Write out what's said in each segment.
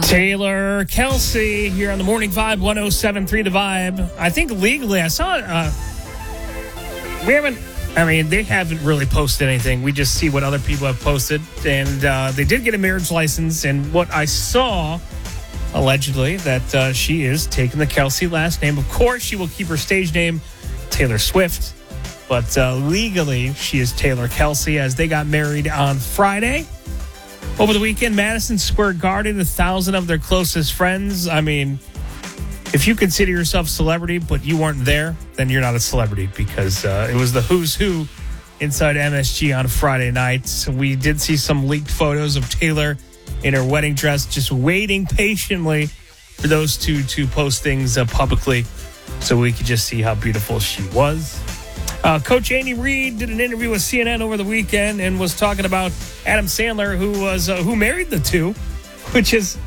Taylor Kelsey here on the Morning Vibe, 107.3 The Vibe. I think legally, I saw they haven't really posted anything. We just see what other people have posted. And they did get a marriage license. And what I saw, allegedly, that she is taking the Kelsey last name. Of course, she will keep her stage name, Taylor Swift. But legally, she is Taylor Kelsey, as they got married on Friday. Over the weekend, Madison Square Garden, 1,000 of their closest friends. I mean, if you consider yourself a celebrity, but you weren't there, then you're not a celebrity, because it was the who's who inside MSG on Friday night. So we did see some leaked photos of Taylor in her wedding dress, just waiting patiently for those two to post things publicly so we could just see how beautiful she was. Coach Andy Reid did an interview with CNN over the weekend and was talking about Adam Sandler, who married the two, which is,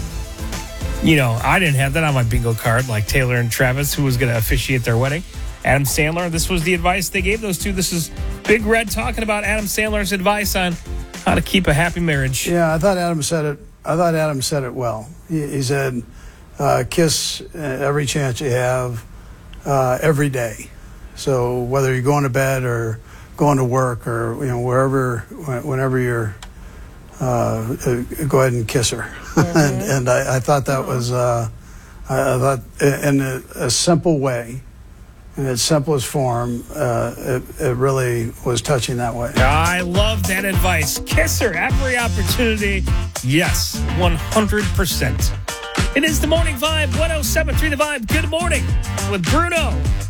I didn't have that on my bingo card, like Taylor and Travis, who was going to officiate their wedding. Adam Sandler, this was the advice they gave those two. This is Big Red talking about Adam Sandler's advice on how to keep a happy marriage. Yeah, I thought Adam said it well. He said, kiss every chance you have, every day. So whether you're going to bed or going to work or whenever you're, go ahead and kiss her. Mm-hmm. and I thought that was, I thought in a simple way, in its simplest form, it really was touching that way. I love that advice. Kiss her every opportunity. Yes, 100%. It is the Morning Vibe, 107.3 The Vibe. Good morning with Bruno